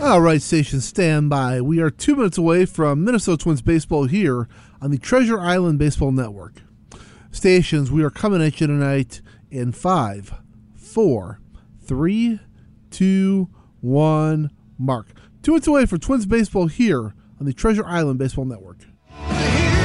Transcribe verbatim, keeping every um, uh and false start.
All right, station, stand by. We are two minutes away from Minnesota Twins baseball here on the Treasure Island Baseball Network. Stations, we are coming at you tonight in five, four, three, two, one, mark. Two minutes away for Twins baseball here on the Treasure Island Baseball Network.